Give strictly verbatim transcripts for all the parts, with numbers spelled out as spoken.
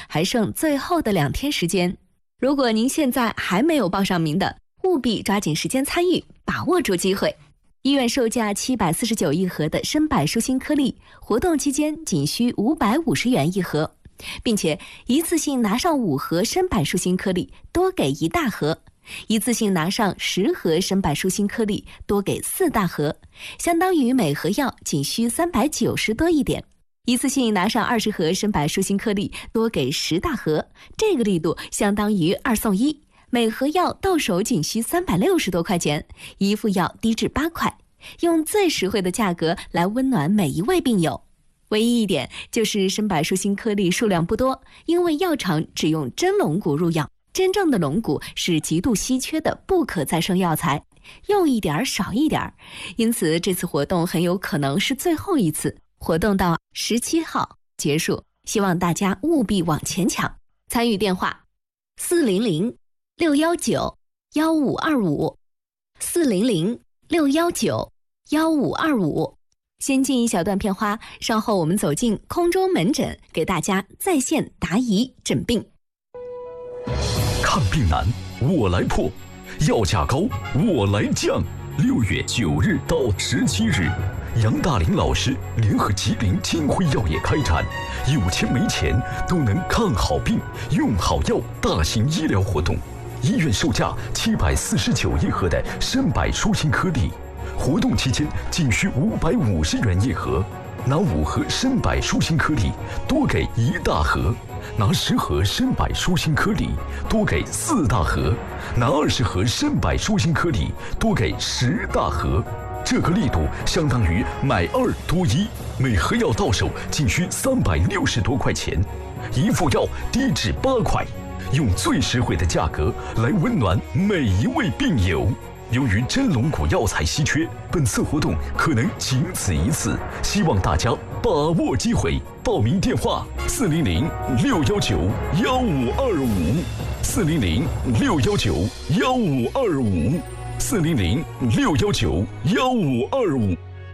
还剩最后的两天时间。如果您现在还没有报上名的，务必抓紧时间参与，把握住机会。医院售价七百四十九一盒的深百舒心颗粒，活动期间仅需五百五十元一盒，并且一次性拿上五盒深百舒心颗粒，多给一大盒；一次性拿上十盒深百舒心颗粒，多给四大盒，相当于每盒药仅需三百九十多一点。一次性拿上二十盒深百舒心颗粒，多给十大盒，这个力度相当于二送一，每盒药到手仅需三百六十多块钱，一副药低至八块，用最实惠的价格来温暖每一位病友。唯一一点就是深百舒心颗粒数量不多，因为药厂只用真龙骨入药，真正的龙骨是极度稀缺的不可再生药材，用一点少一点，因此这次活动很有可能是最后一次，活动到十七号结束，希望大家务必往前抢。参与电话四零零六一九一五二五 四零零六一九一五二五。先进一小段片花，稍后我们走进空中门诊，给大家在线答疑诊病。 看病难，我来破；药价高，我来降。六月九日到十七日，杨大林老师联合吉林金辉药业开展有钱没钱都能看好病、用好药大型医疗活动。医院售价七百四十九一盒的深百舒心颗粒，活动期间仅需五百五十元一盒。拿五盒深百舒心颗粒，多给一大盒；拿十盒深百舒心颗粒，多给四大盒；拿二十盒深百舒心颗粒，多给十大盒。这个力度相当于买二多一，每盒药到手仅需三百六十多块钱，一副药低至八块，用最实惠的价格来温暖每一位病友。由于真龙骨药材稀缺，本次活动可能仅此一次，希望大家把握机会。报名电话：四零零六幺九幺五二五，四零零六幺九幺五二五，四零零六幺九幺五二五。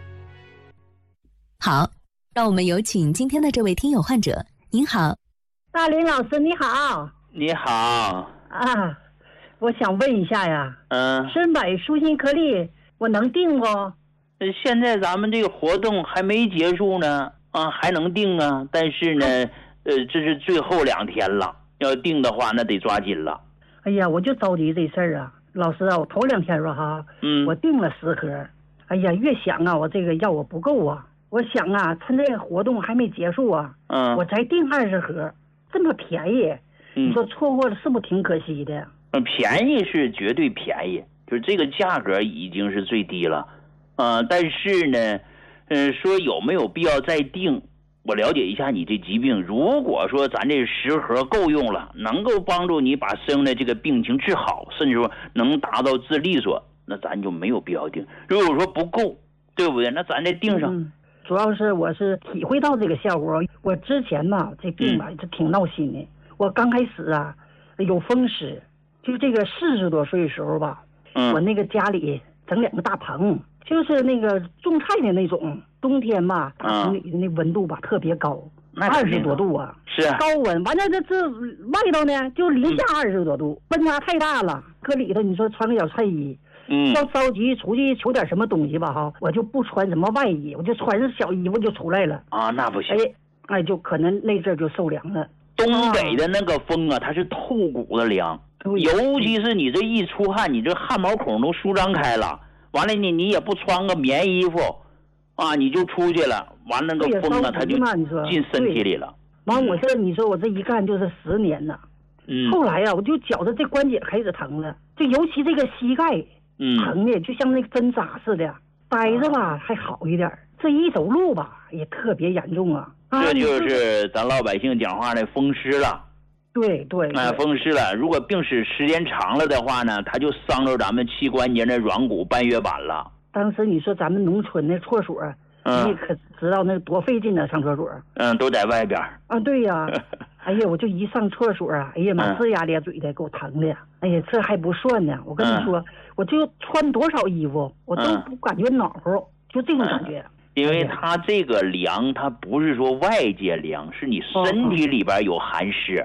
好，让我们有请今天的这位听友患者。您好， 大林老师，你好。 你好啊。我想问一下呀， 嗯， 深百舒心颗粒我能订不？ 现在咱们这个活动还没结束呢，啊，还能订啊，但是呢，呃，这是最后两天了，要订的话那得抓紧了。 哎呀，我就着急这事儿啊，老师啊，我头两天说哈， 嗯， 我订了十盒，哎呀，越想啊，我这个药我不够啊，我想啊，趁这个活动还没结束啊， 嗯， 我才订二十盒，这么便宜， 嗯， 你说错过了是不是挺可惜的？ 便宜是绝对便宜，就是这个价格已经是最低了，呃，但是呢，嗯、呃，说有没有必要再订？我了解一下你这疾病，如果说咱这十盒够用了，能够帮助你把身上的这个病情治好，甚至说能达到治利索，那咱就没有必要订。如果说不够，对不对？那咱再订上。 嗯，主要是我是体会到这个效果。我之前吧，这病吧，这挺闹心的。嗯、我刚开始啊，有风湿。就这个四十多岁的时候吧， 嗯， 我那个家里整两个大棚，就是那个种菜的那种，冬天吧，大棚里的那温度吧、嗯、特别高，二十多度啊， 是啊， 高温。完了这这外头呢就零下二十多度，温差太大了。搁里头你说穿个小衬衣， 嗯， 要着急出去求点什么东西吧哈，我就不穿什么外衣，我就穿上小衣服就出来了。 啊，那不行。 哎哎，就可能那阵就受凉了。 东北的那个风啊，它是透骨的凉。尤其是你这一出汗，你这汗毛孔都舒张开了，完了你你也不穿个棉衣服，啊，你就出去了，完了那个风啊，它就进身体里了。 完，我说你说我这一干就是十年了， 嗯， 后来呀、啊，我就觉着这关节开始疼了，就尤其这个膝盖， 嗯， 疼的就像那个针扎似的，待着吧还好一点，这一走路吧也特别严重啊。 这就是咱老百姓讲话的风湿了。 对对， 哎、呃，风湿了。如果病史时间长了的话呢，它就伤着咱们膝关节的软骨半月板了。 当时你说咱们农村那厕所，嗯、你可知道那多费劲呢？上厕所， 嗯，都在外边啊。对呀，哎呀，我就一上厕所啊，哎呀妈，龇牙咧嘴的，给我疼的呀！哎呀，这还不算呢，我跟你说，嗯、我就穿多少衣服，我都不感觉暖和，嗯、就这种感觉。 嗯因为它这个凉，它不是说外界凉，是你身体里边有寒湿。